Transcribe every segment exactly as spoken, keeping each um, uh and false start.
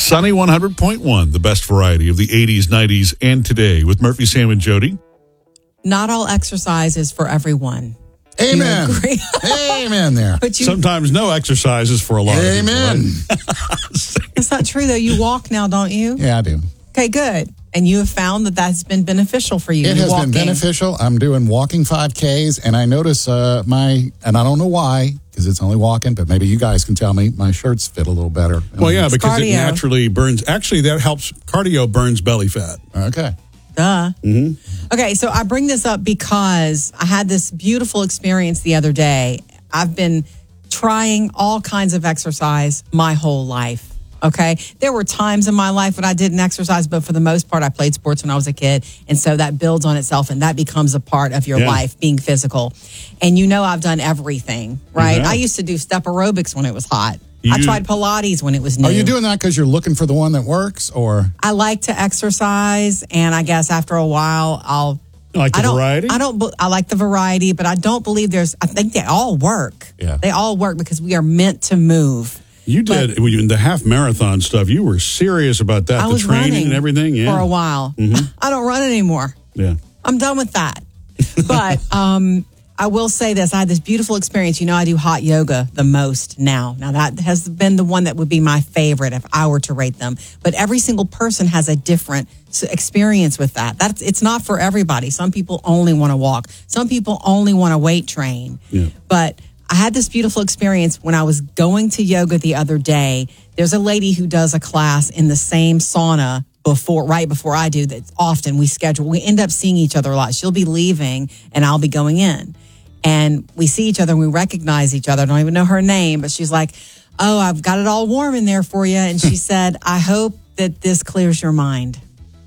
Sunny one hundred point one, the best variety of the eighties, nineties, and today with Murphy, Sam, and Jody. Not all exercise is for everyone. Amen. Amen there. But you, Sometimes no exercise is for a lot Amen. of people. Right? That's not true, though. You walk now, don't you? Yeah, I do. Okay, good. And you have found that that's been beneficial for you. It has walking. been beneficial. I'm doing walking five Ks, and I notice uh, my, and I don't know why, because it's only walking, but maybe you guys can tell me, my shirts fit a little better. Well, yeah, because cardio. it naturally burns. Actually, that helps. Cardio burns belly fat. Okay. Duh. Mm-hmm. Okay, so I bring this up because I had this beautiful experience the other day. I've been trying all kinds of exercise my whole life. Okay, there were times in my life when I didn't exercise, but for the most part, I played sports when I was a kid. And so that builds on itself and that becomes a part of your Yeah. life, being physical. And you know, I've done everything, right? Yeah. I used to do step aerobics when it was hot. I You- tried Pilates when it was new. Are you doing that because you're looking for the one that works, or? I like to exercise, and I guess after a while, I'll. You like the I don't, variety? I don't. be- I like the variety, but I don't believe there's. I think they all work. Yeah. They all work because we are meant to move. You did when you- the half marathon stuff. You were serious about that. I the was training running and everything. Yeah. for a while. I don't run anymore. Yeah. I'm done with that. But um, I will say this. I had this beautiful experience. You know, I do hot yoga the most now. Now, that has been the one that would be my favorite if I were to rate them. But every single person has a different s- experience with that. That's It's not for everybody. Some people only want to walk. Some people only want to weight train. Yeah. But I had this beautiful experience when I was going to yoga the other day. There's a lady who does a class in the same sauna before, right before I do. That often we schedule. We end up seeing each other a lot. She'll be leaving and I'll be going in. And we see each other and we recognize each other. I don't even know her name, but she's like, oh, I've got it all warm in there for you. And she said, I hope that this clears your mind.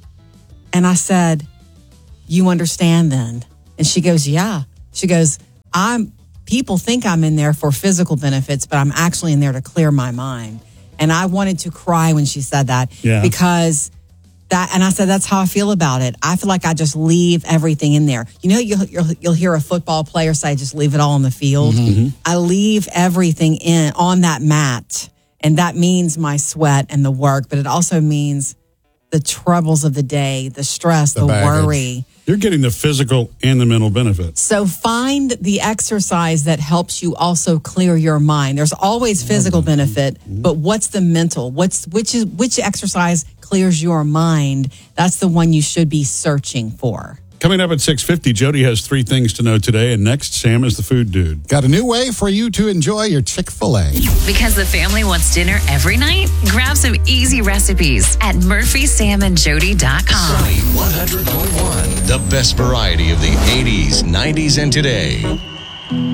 And I said, you understand then? And she goes, yeah. She goes, I'm, people think I'm in there for physical benefits, but I'm actually in there to clear my mind. And I wanted to cry when she said that Yeah. because that, and I said, that's how I feel about it. I feel like I just leave everything in there. You know, you'll, you'll, you'll hear a football player say, just leave it all on the field. I leave everything in on that mat. And that means my sweat and the work, but it also means the troubles of the day, the stress, the, The baggage. worry. You're getting the physical and the mental benefits. So find the exercise that helps you also clear your mind. There's always physical benefit, but what's the mental? What's which is which exercise clears your mind? That's the one you should be searching for. Coming up at six fifty, Jody has three things to know today. And next, Sam is the food dude. Got a new way for you to enjoy your Chick-fil-A. Because the family wants dinner every night? Grab some easy recipes at murphy sam and jody dot com. Sunny one hundred point one, the best variety of the eighties, nineties, and today.